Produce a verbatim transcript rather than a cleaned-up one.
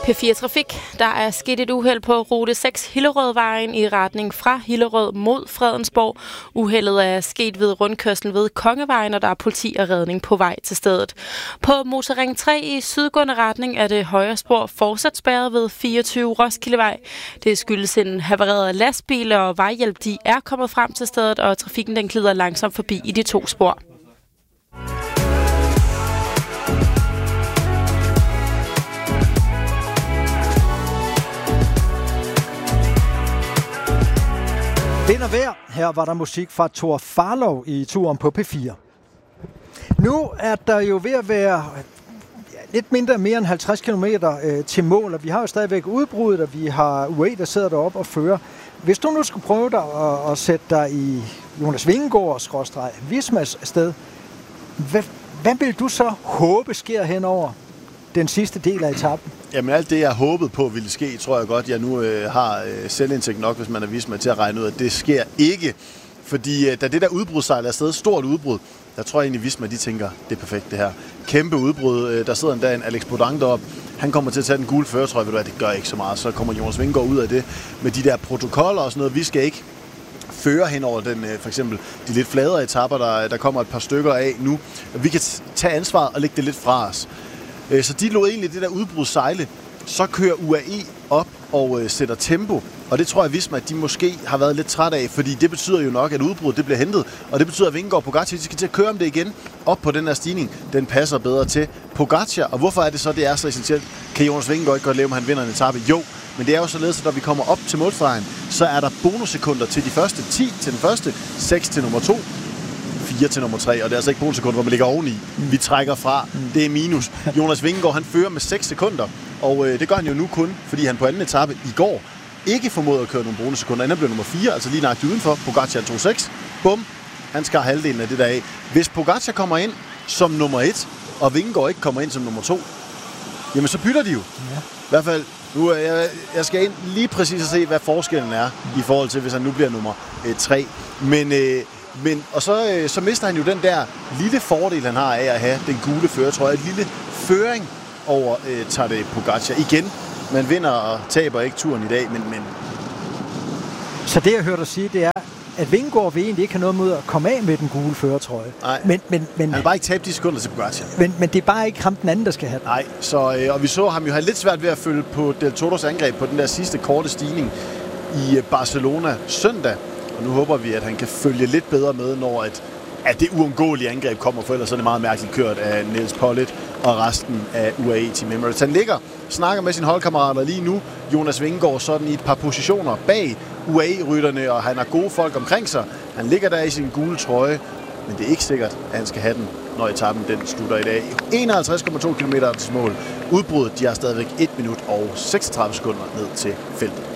P fire Trafik. Der er sket et uheld på rute seks Hillerødvejen i retning fra Hillerød mod Fredensborg. Uheldet er sket ved rundkørslen ved Kongevejen, og der er politi og redning på vej til stedet. På Motorring tre i sydgående retning er det højre spor fortsat spærret ved fireogtyve Roskildevej. Det skyldes en havareret lastbil, og vejhjælp de er kommet frem til stedet, og trafikken den glider langsomt forbi i de to spor. Vind og vejr. Her var der musik fra Thor Farlov i turen på P fire. Nu er der jo ved at være ja, lidt mindre mere end halvtreds kilometer øh, til mål, og vi har jo stadigvæk udbruddet, og vi har U A E, der sidder deroppe og fører. Hvis du nu skulle prøve dig at, at sætte dig i Jonas Vingegaards skråstreg Vismas sted, hvad, hvad vil du så håbe sker henover den sidste del af etappen? Jamen alt det, jeg håbede på ville ske, tror jeg godt, jeg nu øh, har øh, selvindsigt nok, hvis man har vist mig til at regne ud, at det sker ikke. Fordi øh, da det der udbrudssejl er afsted, stort udbrud, der tror jeg egentlig, Visma, de tænker, det er perfekt det her. Kæmpe udbrud, øh, der sidder endda en Alex Bodang deroppe. Han kommer til at tage den gule førertrøje, ved du hvad, det gør ikke så meget. Så kommer Jonas Vingegaard ud af det med de der protokoller og sådan noget. Vi skal ikke føre hen over den, øh, for eksempel de lidt fladere etapper, der, der kommer et par stykker af nu. Vi kan tage ansvaret og lægge det lidt fra os. Så de lod egentlig det der udbrud sejle. Så kører U A E op og øh, sætter tempo. Og det tror jeg, Visma, at de måske har været lidt træt af, fordi det betyder jo nok, at udbruddet det bliver hentet. Og det betyder, at Vingegaard og Pogacar de skal til at køre om det igen op på den her stigning. Den passer bedre til Pogacar. Og hvorfor er det så, det er så essentielt? Kan Jonas Vingegaard ikke godt leve, om han vinder en etape? Jo, men det er jo således, at når vi kommer op til målstregen, så er der bonussekunder til de første ti til den første, seks til nummer to. fire til nummer tre, og det er altså ikke bonussekunder, hvor man ligger oveni. Vi trækker fra. Det er minus. Jonas Vingegaard, han fører med seks sekunder, og øh, det gør han jo nu kun, fordi han på anden etape i går ikke formåede at køre nogle bonussekunder. Han blev nummer fire, altså lige nøjagtigt udenfor. Pogacar tog seks. Bum. Han skar halvdelen af det der af. Hvis Pogacar kommer ind som nummer et, og Vingegaard ikke kommer ind som nummer to, jamen så bytter de jo. Ja. I hvert fald, nu er jeg, jeg skal ind lige præcis at se, hvad forskellen er, i forhold til, hvis han nu bliver nummer øh, tre. Men... Øh, Men, og så, øh, så mister han jo den der lille fordel, han har af at have den gule førertrøje. Et lille føring over øh, Tadej Pogacar. Igen, man vinder og taber ikke turen i dag, men... men... Så det, jeg hørte dig sige, det er, at Vingegaard vil egentlig ikke have noget mod at komme af med den gule førertrøje. Nej, men, men, men, han har bare ikke tabt de sekunder til Pogacar. Men, men det er bare ikke ham den anden, der skal have den. Nej, så, øh, og vi så ham jo have lidt svært ved at følge på Del Toros angreb på den der sidste korte stigning i Barcelona søndag. Og nu håber vi, at han kan følge lidt bedre med, når at, at det uundgåelige angreb kommer, for ellers er det meget mærkeligt kørt af Nils Pollitt og resten af U A E Team Emirates. Han ligger, snakker med sine holdkammerater lige nu. Jonas Vingegaard sådan i et par positioner bag U A E-rytterne, og han har gode folk omkring sig. Han ligger der i sin gule trøje, men det er ikke sikkert, at han skal have den, når etappen den slutter i dag. enoghalvtreds komma to kilometer til mål. Udbruddet, de har stadigvæk et minut og seksogtredive sekunder ned til feltet.